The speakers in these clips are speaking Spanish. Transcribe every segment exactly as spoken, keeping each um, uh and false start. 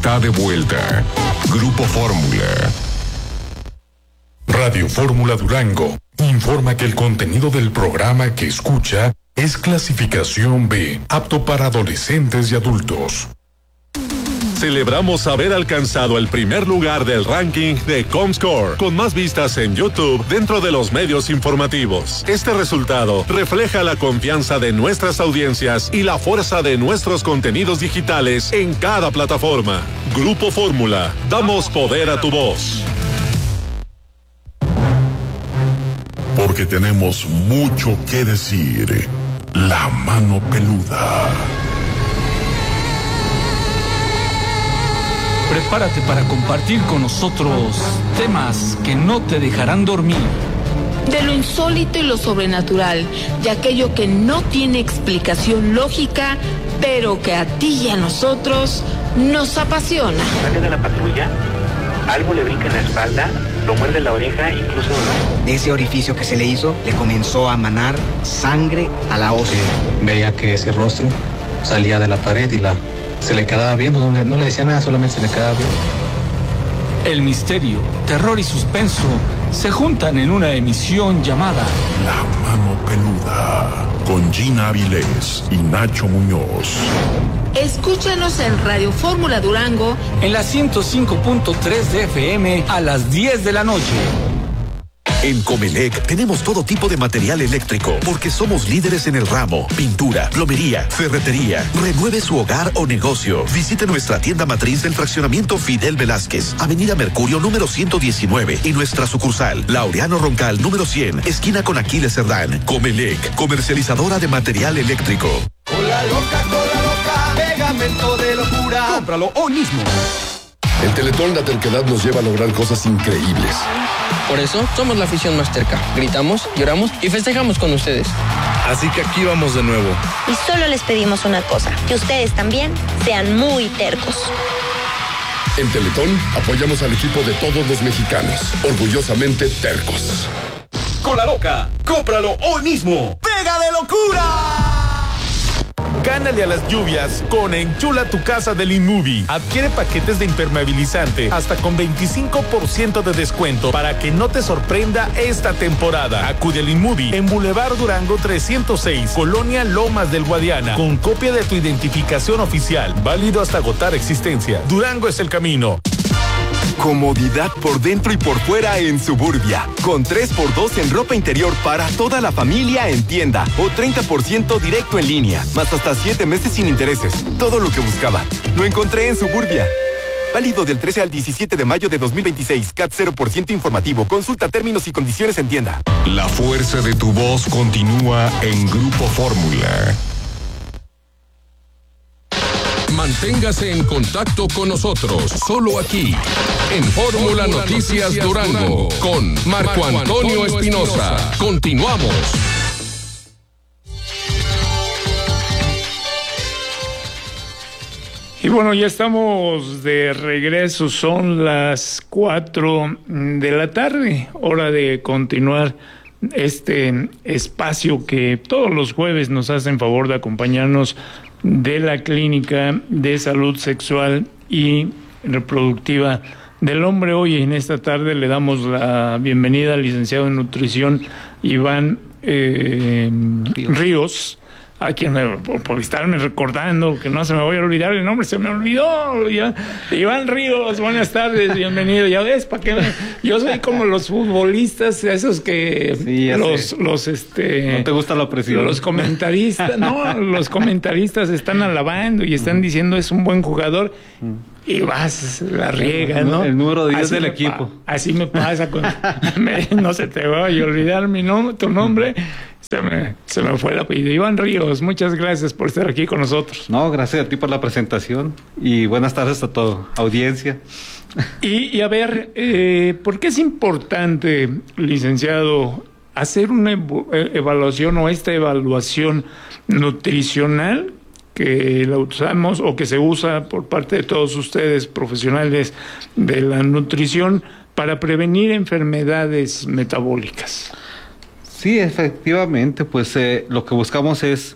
está de vuelta. Grupo Fórmula. Radio Fórmula Durango informa que el contenido del programa que escucha es clasificación B, apto para adolescentes y adultos. Celebramos haber alcanzado el primer lugar del ranking de Comscore, con más vistas en YouTube dentro de los medios informativos. Este resultado refleja la confianza de nuestras audiencias y la fuerza de nuestros contenidos digitales en cada plataforma. Grupo Fórmula, damos poder a tu voz. Porque tenemos mucho que decir. La mano peluda. Prepárate para compartir con nosotros temas que no te dejarán dormir. De lo insólito y lo sobrenatural, de aquello que no tiene explicación lógica, pero que a ti y a nosotros nos apasiona. Sale de la patrulla, algo le brinca en la espalda, lo muerde la oreja, incluso... De ese orificio que se le hizo, le comenzó a manar sangre a la ósea. Veía que ese rostro salía de la pared y la... se le quedaba viendo, no le, no le decía nada, solamente se le quedaba viendo. El misterio, terror y suspenso se juntan en una emisión llamada La Mano Peluda, con Gina Avilés y Nacho Muñoz. Escúchanos en Radio Fórmula Durango en la ciento cinco punto tres de F M a las diez de la noche. En Comelec tenemos todo tipo de material eléctrico porque somos líderes en el ramo, pintura, plomería, ferretería. Renueve su hogar o negocio. Visite nuestra tienda matriz del fraccionamiento Fidel Velázquez, Avenida Mercurio número ciento diecinueve y nuestra sucursal Laureano Roncal número cien, esquina con Aquiles Cerdán. Comelec, comercializadora de material eléctrico. Cola loca, cola loca, pegamento de locura. Cómpralo hoy mismo. En Teletón la terquedad nos lleva a lograr cosas increíbles. Por eso somos la afición más terca. Gritamos, lloramos y festejamos con ustedes. Así que aquí vamos de nuevo. Y solo les pedimos una cosa, que ustedes también sean muy tercos. En Teletón apoyamos al equipo de todos los mexicanos, orgullosamente tercos. Cola loca, cómpralo hoy mismo. ¡Pega de locura! Gánale a las lluvias con Enchula tu casa del InMovie. Adquiere paquetes de impermeabilizante hasta con veinticinco por ciento de descuento para que no te sorprenda esta temporada. Acude al InMovie en Boulevard Durango trescientos seis, Colonia Lomas del Guadiana, con copia de tu identificación oficial. Válido hasta agotar existencia. Durango es el camino. Comodidad por dentro y por fuera en Suburbia. Con tres por dos en ropa interior para toda la familia en tienda. O treinta por ciento directo en línea. Más hasta siete meses sin intereses. Todo lo que buscaba. Lo encontré en Suburbia. Válido del trece al diecisiete de mayo de dos mil veintiséis. C A T cero por ciento informativo. Consulta términos y condiciones en tienda. La fuerza de tu voz continúa en Grupo Fórmula. Manténgase en contacto con nosotros, solo aquí, en Fórmula Noticias Durango, con Marco Antonio Espinosa. Continuamos. Y bueno, ya estamos de regreso, son las cuatro de la tarde, hora de continuar este espacio que todos los jueves nos hacen favor de acompañarnos de la Clínica de Salud Sexual y Reproductiva del Hombre. Hoy en esta tarde le damos la bienvenida al licenciado en nutrición Iván eh, Ríos, a quien me, por, por estarme recordando, que no se me voy a olvidar el nombre, se me olvidó. Ya. Iván Ríos, buenas tardes, bienvenido. Ya ves, para qué me, yo soy como los futbolistas, esos que sí, los, los este no te gusta la presión. Los comentaristas, no, los comentaristas están alabando y están diciendo es un buen jugador. Y vas, la riega, ¿no? El número diez del equipo. Pa, así me pasa cuando me, no se te va a olvidar mi nombre, tu nombre. Se me, se me fue el apellido. Iván Ríos, muchas gracias por estar aquí con nosotros. No, gracias a ti por la presentación y buenas tardes a toda audiencia. Y, y a ver, eh, ¿por qué es importante, licenciado, hacer una evaluación o esta evaluación nutricional que la usamos o que se usa por parte de todos ustedes, profesionales de la nutrición, para prevenir enfermedades metabólicas? Sí, efectivamente, pues eh, lo que buscamos es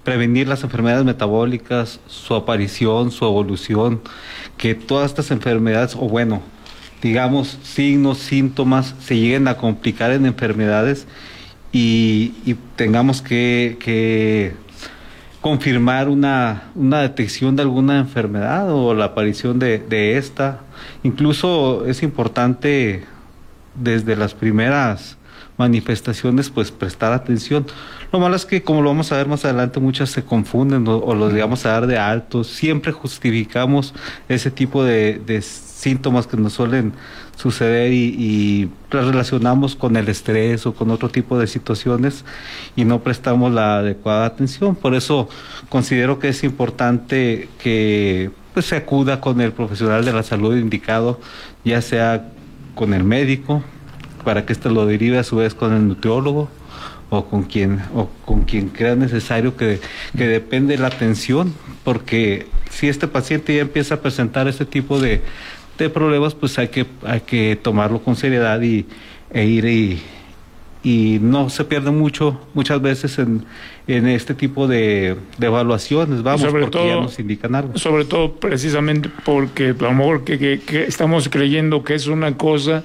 prevenir las enfermedades metabólicas, su aparición, su evolución, que todas estas enfermedades, o bueno, digamos, signos, síntomas, se lleguen a complicar en enfermedades y, y tengamos que, que confirmar una, una detección de alguna enfermedad o la aparición de, de esta. Incluso es importante desde las primeras manifestaciones pues prestar atención. Lo malo es que, como lo vamos a ver más adelante, muchas se confunden o, o los digamos a dar de alto. Siempre justificamos ese tipo de, de síntomas que nos suelen suceder y, y las relacionamos con el estrés o con otro tipo de situaciones y no prestamos la adecuada atención. Por eso considero que es importante que pues se acuda con el profesional de la salud indicado, ya sea con el médico, para que éste lo derive a su vez con el nutriólogo o con quien o con quien crea necesario, que, que depende la atención, porque si este paciente ya empieza a presentar este tipo de, de problemas, pues hay que hay que tomarlo con seriedad y e ir y, y no se pierde mucho muchas veces en, en este tipo de, de evaluaciones, vamos, sobre porque todo, ya nos indican algo. Sobre todo precisamente porque a lo mejor que, que, que estamos creyendo que es una cosa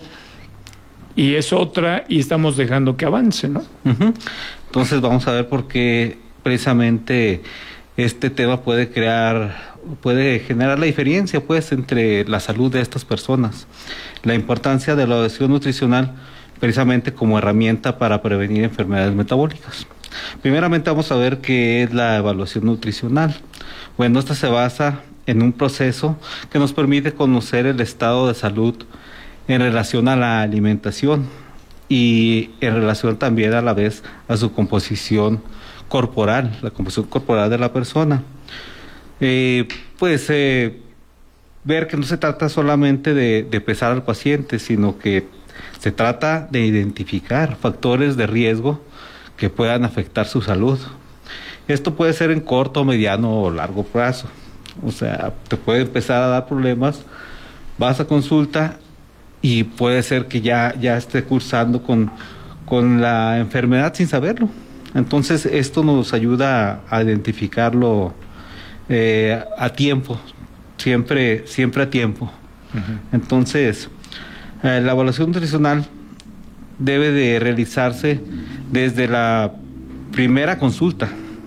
y es otra y estamos dejando que avance, ¿no? Uh-huh. Entonces vamos a ver por qué precisamente este tema puede crear, puede generar la diferencia pues entre la salud de estas personas. La importancia de la evaluación nutricional precisamente como herramienta para prevenir enfermedades metabólicas. Primeramente vamos a ver qué es la evaluación nutricional. Bueno, esta se basa en un proceso que nos permite conocer el estado de salud en relación a la alimentación y en relación también a la vez a su composición corporal, la composición corporal de la persona. Eh, pues eh, ver que no se trata solamente de, de pesar al paciente, sino que se trata de identificar factores de riesgo que puedan afectar su salud. Esto puede ser en corto, mediano o largo plazo. O sea, te puede empezar a dar problemas, vas a consulta y puede ser que ya, ya esté cursando con, con la enfermedad sin saberlo. Entonces esto nos ayuda a, a identificarlo eh, a tiempo, siempre, siempre a tiempo. Uh-huh. Entonces, eh, la evaluación nutricional debe de realizarse desde la primera consulta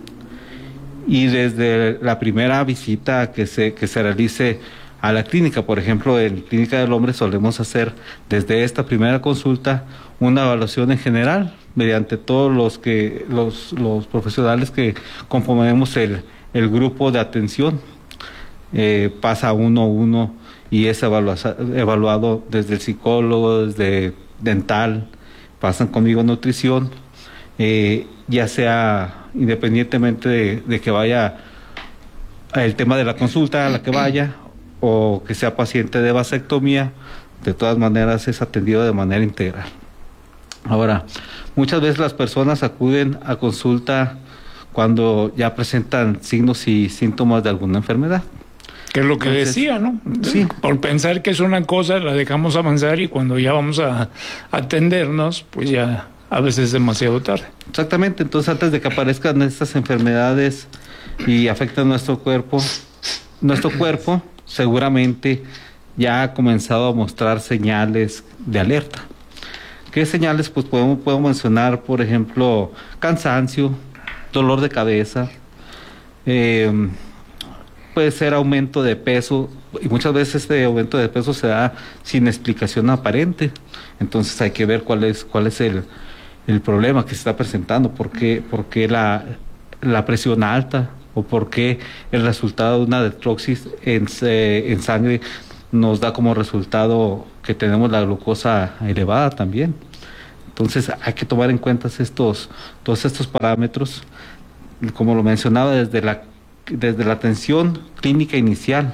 y desde la primera visita que se, que se realice a la clínica. Por ejemplo, en Clínica del Hombre solemos hacer desde esta primera consulta una evaluación en general mediante todos los que los, los profesionales que componemos el, el grupo de atención. Eh, pasa uno a uno y es evalua, evaluado desde el psicólogo, desde dental, pasan conmigo nutrición, eh, ya sea independientemente de, de que vaya el tema de la consulta a la que vaya o que sea paciente de vasectomía, de todas maneras es atendido de manera integral. Ahora, muchas veces las personas acuden a consulta cuando ya presentan signos y síntomas de alguna enfermedad. Que es lo que Entonces, decía, ¿no? Sí. Por pensar que es una cosa, la dejamos avanzar y cuando ya vamos a atendernos, pues ya a veces es demasiado tarde. Exactamente, entonces antes de que aparezcan estas enfermedades y afecten nuestro cuerpo, nuestro cuerpo seguramente ya ha comenzado a mostrar señales de alerta. ¿Qué señales? Pues podemos, podemos mencionar, por ejemplo, cansancio, dolor de cabeza, eh, puede ser aumento de peso, y muchas veces este aumento de peso se da sin explicación aparente. Entonces hay que ver cuál es, cuál es el, el problema que se está presentando, por qué, por qué la, la presión alta, o por qué el resultado de una detroxis en, en sangre nos da como resultado que tenemos la glucosa elevada también. Entonces hay que tomar en cuenta estos, todos estos parámetros, como lo mencionaba, desde la, desde la atención clínica inicial.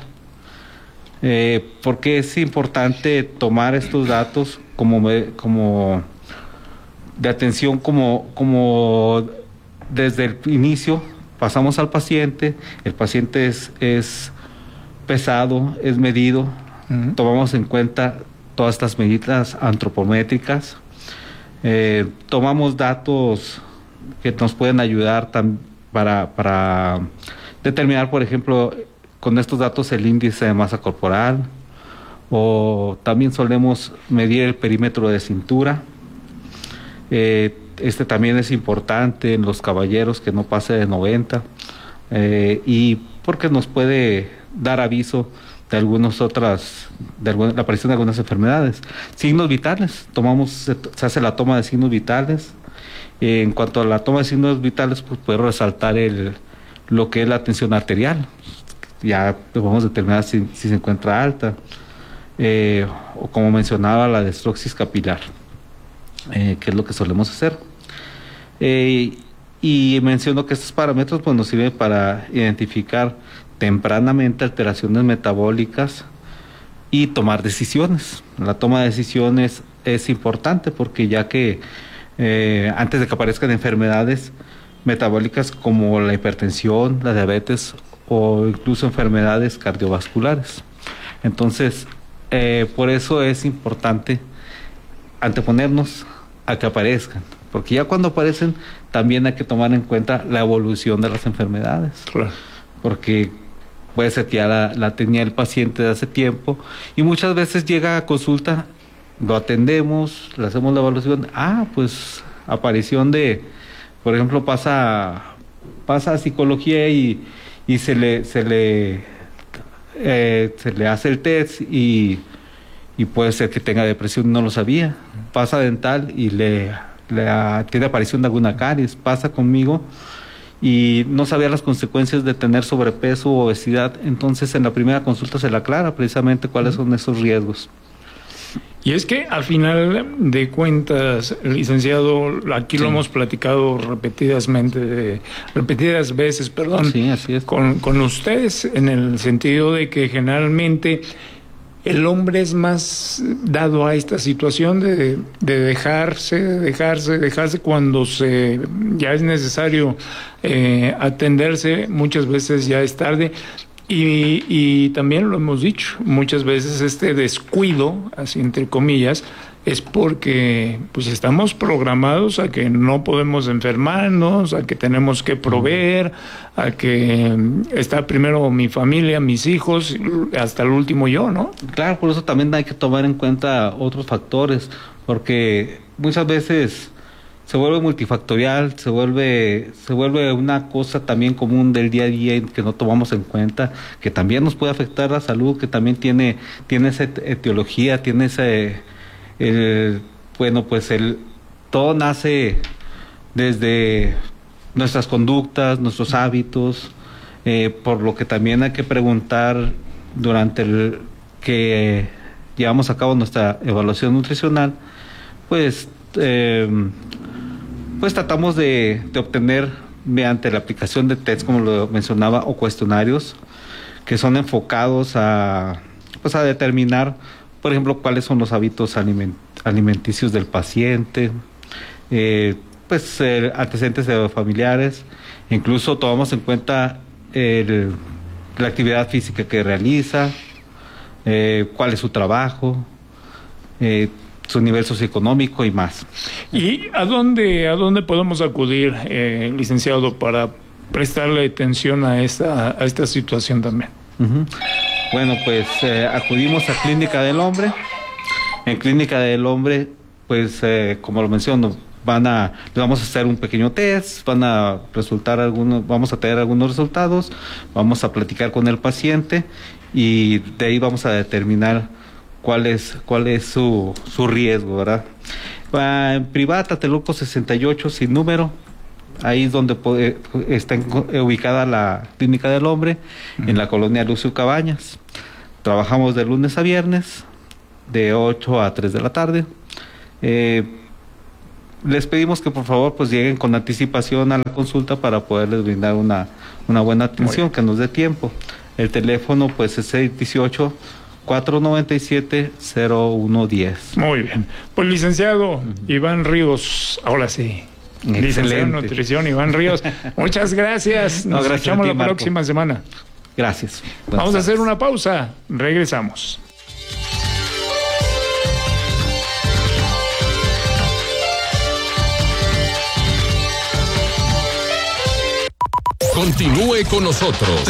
Eh, porque es importante tomar estos datos como, como de atención, como, como desde el inicio. Pasamos al paciente, el paciente es, es pesado, es medido, uh-huh. Tomamos en cuenta todas estas medidas antropométricas, eh, tomamos datos que nos pueden ayudar tam, para, para determinar, por ejemplo, con estos datos el índice de masa corporal, o también solemos medir el perímetro de cintura. Eh, este también es importante en los caballeros, que no pase de noventa, eh, y porque nos puede dar aviso de algunas otras, de alguna, la aparición de algunas enfermedades. Signos vitales, tomamos, se, se hace la toma de signos vitales. Eh, en cuanto a la toma de signos vitales, pues puedo resaltar el, lo que es la tensión arterial. Ya podemos determinar si, si se encuentra alta, eh, o como mencionaba, la destroxis capilar, eh, que es lo que solemos hacer. Eh, y menciono que estos parámetros pues, nos sirven para identificar tempranamente alteraciones metabólicas y tomar decisiones. La toma de decisiones es importante porque ya que eh, antes de que aparezcan enfermedades metabólicas como la hipertensión, la diabetes o incluso enfermedades cardiovasculares. Entonces, eh, por eso es importante anteponernos a que aparezcan, porque ya cuando aparecen también hay que tomar en cuenta la evolución de las enfermedades. Claro. Porque puede ser que ya la, la tenía el paciente de hace tiempo y muchas veces llega a consulta, lo atendemos, le hacemos la evaluación, ah, pues aparición de, por ejemplo, pasa, pasa a psicología y, y se le, se le, eh, se le hace el test y, y puede ser que tenga depresión, no lo sabía. Pasa a dental y le, le a, tiene aparición de alguna caries, pasa conmigo y no sabía las consecuencias de tener sobrepeso o obesidad, entonces en la primera consulta se le aclara precisamente cuáles son esos riesgos. Y es que al final de cuentas, licenciado, aquí sí. Lo hemos platicado repetidamente, repetidas veces, perdón, sí, así es. Con, con ustedes, en el sentido de que generalmente el hombre es más dado a esta situación de, de dejarse, de dejarse, dejarse cuando se ya es necesario eh, atenderse, muchas veces ya es tarde. Y, y también lo hemos dicho, muchas veces este descuido, así entre comillas, es porque pues estamos programados a que no podemos enfermarnos, a que tenemos que proveer, a que está primero mi familia, mis hijos, hasta el último yo, ¿no? Claro, por eso también hay que tomar en cuenta otros factores, porque muchas veces se vuelve multifactorial, se vuelve, se vuelve una cosa también común del día a día que no tomamos en cuenta, que también nos puede afectar la salud, que también tiene, tiene esa etiología, tiene ese, el, bueno, pues el, todo nace desde nuestras conductas, nuestros hábitos, eh, por lo que también hay que preguntar durante el que llevamos a cabo nuestra evaluación nutricional, pues, eh, pues tratamos de, de obtener mediante la aplicación de test, como lo mencionaba, o cuestionarios que son enfocados a, pues a determinar, por ejemplo, cuáles son los hábitos aliment, alimenticios del paciente, eh, pues eh, antecedentes de familiares, incluso tomamos en cuenta el, la actividad física que realiza, eh, cuál es su trabajo, eh, su nivel socioeconómico y más. ¿Y a dónde, a dónde podemos acudir, eh, licenciado, para prestarle atención a esta, a esta situación también? Uh-huh. Bueno, pues eh, acudimos a Clínica del Hombre. En Clínica del Hombre, pues eh, como lo menciono, van a, le vamos a hacer un pequeño test, van a resultar algunos, vamos a tener algunos resultados, vamos a platicar con el paciente y de ahí vamos a determinar cuál es, cuál es su, su riesgo, ¿verdad? Uh, en privada, Tlatelolco sesenta y ocho, sin número, ahí es donde puede, está en, ubicada la Clínica del Hombre, uh-huh. en la colonia Lucio Cabañas. Trabajamos de lunes a viernes, de ocho a tres de la tarde. Eh, les pedimos que por favor pues lleguen con anticipación a la consulta para poderles brindar una, una buena atención, que nos dé tiempo. El teléfono pues es seis uno ocho, cuatro nueve siete, cero uno uno cero. Muy bien. Pues licenciado uh-huh. Iván Ríos, ahora sí. Excelente. Licenciado en Nutrición Iván Ríos. Muchas gracias. Nos no, gracias escuchamos ti, la Marco. Próxima semana. Gracias. Buenas Vamos tardes. a hacer una pausa. Regresamos. Continúe con nosotros.